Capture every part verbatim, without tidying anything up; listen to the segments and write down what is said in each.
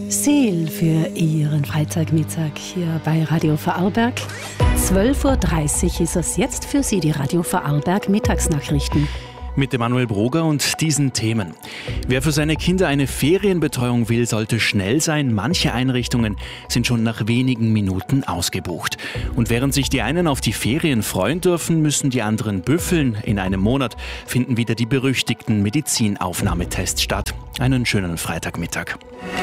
Seel für Ihren Freitagmittag hier bei Radio Vorarlberg. zwölf Uhr dreißig ist es jetzt für Sie, die Radio Vorarlberg Mittagsnachrichten. Mit Emanuel Broger und diesen Themen. Wer für seine Kinder eine Ferienbetreuung will, sollte schnell sein. Manche Einrichtungen sind schon nach wenigen Minuten ausgebucht. Und während sich die einen auf die Ferien freuen dürfen, müssen die anderen büffeln. In einem Monat finden wieder die berüchtigten Medizinaufnahmetests statt. Einen schönen Freitagmittag.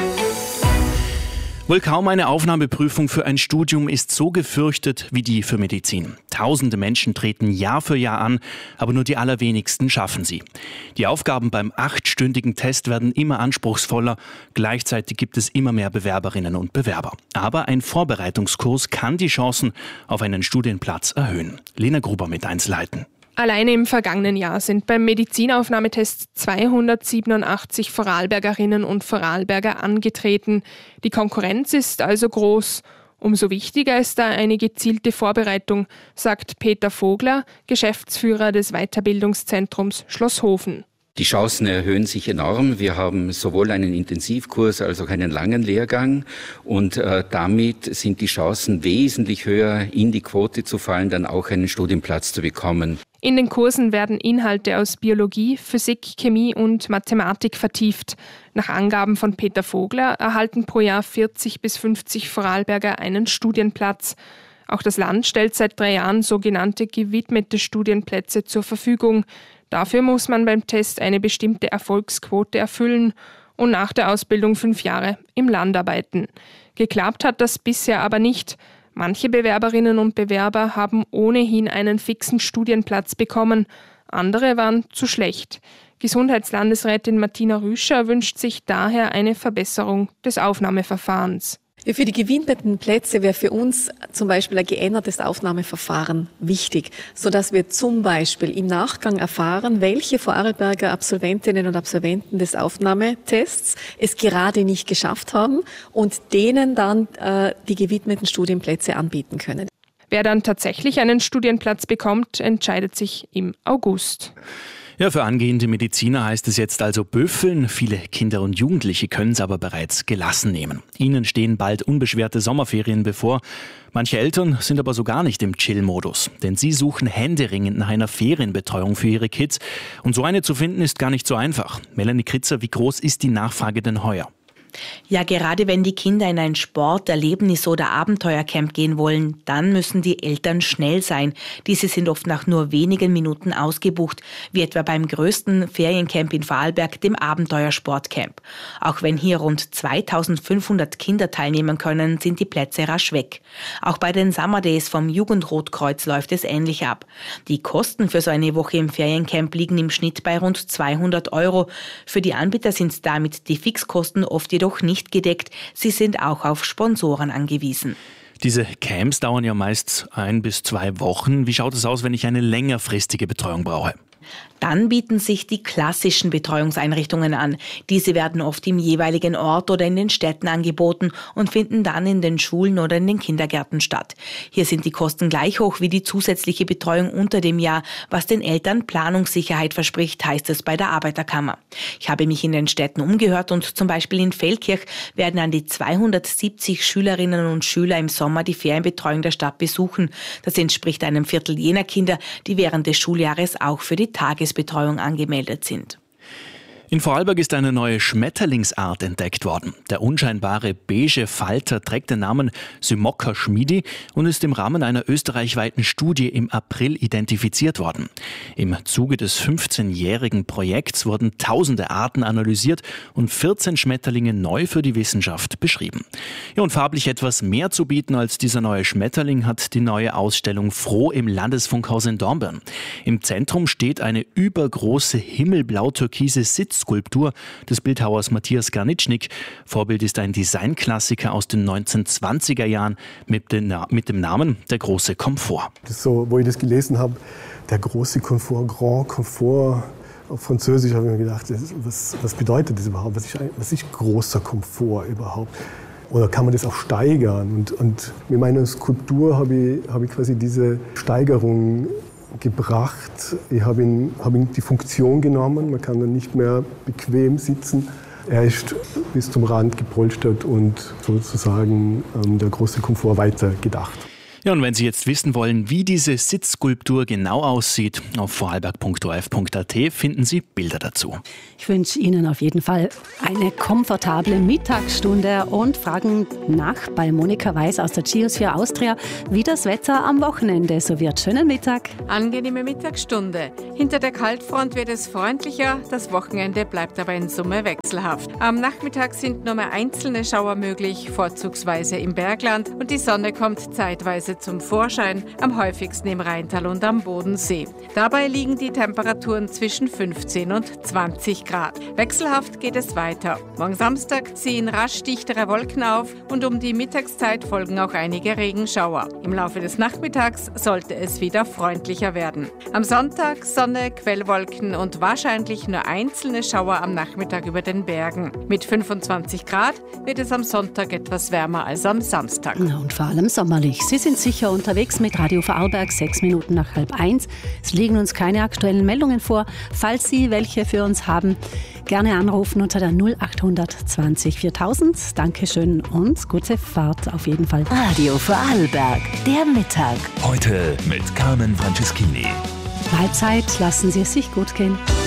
Wohl kaum eine Aufnahmeprüfung für ein Studium ist so gefürchtet wie die für Medizin. Tausende Menschen treten Jahr für Jahr an, aber nur die allerwenigsten schaffen sie. Die Aufgaben beim achtstündigen Test werden immer anspruchsvoller. Gleichzeitig gibt es immer mehr Bewerberinnen und Bewerber. Aber ein Vorbereitungskurs kann die Chancen auf einen Studienplatz erhöhen. Lena Gruber mit Einzelheiten. Alleine im vergangenen Jahr sind beim Medizinaufnahmetest zweihundertsiebenundachtzig Vorarlbergerinnen und Vorarlberger angetreten. Die Konkurrenz ist also groß. Umso wichtiger ist da eine gezielte Vorbereitung, sagt Peter Vogler, Geschäftsführer des Weiterbildungszentrums Schlosshofen. Die Chancen erhöhen sich enorm. Wir haben sowohl einen Intensivkurs als auch einen langen Lehrgang und äh, damit sind die Chancen wesentlich höher, in die Quote zu fallen, dann auch einen Studienplatz zu bekommen. In den Kursen werden Inhalte aus Biologie, Physik, Chemie und Mathematik vertieft. Nach Angaben von Peter Vogler erhalten pro Jahr vierzig bis fünfzig Vorarlberger einen Studienplatz. Auch das Land stellt seit drei Jahren sogenannte gewidmete Studienplätze zur Verfügung. Dafür muss man beim Test eine bestimmte Erfolgsquote erfüllen und nach der Ausbildung fünf Jahre im Land arbeiten. Geklappt hat das bisher aber nicht. Manche Bewerberinnen und Bewerber haben ohnehin einen fixen Studienplatz bekommen. Andere waren zu schlecht. Gesundheitslandesrätin Martina Rüscher wünscht sich daher eine Verbesserung des Aufnahmeverfahrens. Ja, für die gewinnten Plätze wäre für uns zum Beispiel ein geändertes Aufnahmeverfahren wichtig, sodass wir zum Beispiel im Nachgang erfahren, welche Vorarlberger Absolventinnen und Absolventen des Aufnahmetests es gerade nicht geschafft haben und denen dann äh, die gewidmeten Studienplätze anbieten können. Wer dann tatsächlich einen Studienplatz bekommt, entscheidet sich im August. Ja, für angehende Mediziner heißt es jetzt also büffeln. Viele Kinder und Jugendliche können es aber bereits gelassen nehmen. Ihnen stehen bald unbeschwerte Sommerferien bevor. Manche Eltern sind aber so gar nicht im Chill-Modus, denn sie suchen händeringend nach einer Ferienbetreuung für ihre Kids. Und so eine zu finden ist gar nicht so einfach. Melanie Kritzer, wie groß ist die Nachfrage denn heuer? Ja, gerade wenn die Kinder in ein Sport-, Erlebnis- oder Abenteuercamp gehen wollen, dann müssen die Eltern schnell sein. Diese sind oft nach nur wenigen Minuten ausgebucht, wie etwa beim größten Feriencamp in Vorarlberg, dem Abenteuersportcamp. Auch wenn hier rund zweitausendfünfhundert Kinder teilnehmen können, sind die Plätze rasch weg. Auch bei den Summer Days vom Jugendrotkreuz läuft es ähnlich ab. Die Kosten für so eine Woche im Feriencamp liegen im Schnitt bei rund zweihundert Euro. Für die Anbieter sind damit die Fixkosten oft jedoch nicht gedeckt. Sie sind auch auf Sponsoren angewiesen. Diese Camps dauern ja meist ein bis zwei Wochen. Wie schaut es aus, wenn ich eine längerfristige Betreuung brauche? Dann bieten sich die klassischen Betreuungseinrichtungen an. Diese werden oft im jeweiligen Ort oder in den Städten angeboten und finden dann in den Schulen oder in den Kindergärten statt. Hier sind die Kosten gleich hoch wie die zusätzliche Betreuung unter dem Jahr, was den Eltern Planungssicherheit verspricht, heißt es bei der Arbeiterkammer. Ich habe mich in den Städten umgehört und zum Beispiel in Feldkirch werden an die zweihundertsiebzig Schülerinnen und Schüler im Sommer die Ferienbetreuung der Stadt besuchen. Das entspricht einem Viertel jener Kinder, die während des Schuljahres auch für die Tagesbetreuung angemeldet sind. In Vorarlberg ist eine neue Schmetterlingsart entdeckt worden. Der unscheinbare beige Falter trägt den Namen Symmokka schmidi und ist im Rahmen einer österreichweiten Studie im April identifiziert worden. Im Zuge des fünfzehnjährigen Projekts wurden tausende Arten analysiert und vierzehn Schmetterlinge neu für die Wissenschaft beschrieben. Ja, und farblich etwas mehr zu bieten als dieser neue Schmetterling hat die neue Ausstellung Froh im Landesfunkhaus in Dornbirn. Im Zentrum steht eine übergroße himmelblau-türkise Sitz Skulptur des Bildhauers Matthias Garnitschnik. Vorbild ist ein Designklassiker aus den neunzehnhundertzwanziger Jahren mit, den, mit dem Namen Der große Komfort. Das ist so, wo ich das gelesen habe, der große Komfort, Grand Komfort. Auf Französisch habe ich mir gedacht, was, was bedeutet das überhaupt? Was ist, was ist großer Komfort überhaupt? Oder kann man das auch steigern? Und, und mit meiner Skulptur habe ich, habe ich quasi diese Steigerung gebracht. Ich habe ihn, habe ihn die Funktion genommen. Man kann dann nicht mehr bequem sitzen, Er ist bis zum Rand gepolstert und sozusagen ähm, der große Komfort weitergedacht. Ja, und wenn Sie jetzt wissen wollen, wie diese Sitzskulptur genau aussieht, auf vorarlberg punkt o r f punkt a t finden Sie Bilder dazu. Ich wünsche Ihnen auf jeden Fall eine komfortable Mittagsstunde und fragen nach bei Monika Weiß aus der Geosphere Austria, wie das Wetter am Wochenende so wird. Schönen Mittag. Angenehme Mittagsstunde. Hinter der Kaltfront wird es freundlicher, das Wochenende bleibt aber in Summe wechselhaft. Am Nachmittag sind nur mehr einzelne Schauer möglich, vorzugsweise im Bergland, und die Sonne kommt zeitweise zum Vorschein, am häufigsten im Rheintal und am Bodensee. Dabei liegen die Temperaturen zwischen fünfzehn und zwanzig Grad. Wechselhaft geht es weiter. Morgen Samstag ziehen rasch dichtere Wolken auf und um die Mittagszeit folgen auch einige Regenschauer. Im Laufe des Nachmittags sollte es wieder freundlicher werden. Am Sonntag Sonne, Quellwolken und wahrscheinlich nur einzelne Schauer am Nachmittag über den Bergen. Mit fünfundzwanzig Grad wird es am Sonntag etwas wärmer als am Samstag. Und vor allem sommerlich. Sie sind sicher unterwegs mit Radio Vorarlberg, sechs Minuten nach halb eins. Es liegen uns keine aktuellen Meldungen vor. Falls Sie welche für uns haben, gerne anrufen unter der null acht zwanzig viertausend. Dankeschön und gute Fahrt auf jeden Fall. Radio Vorarlberg, der Mittag. Heute mit Carmen Franceschini. Mahlzeit, lassen Sie es sich gut gehen.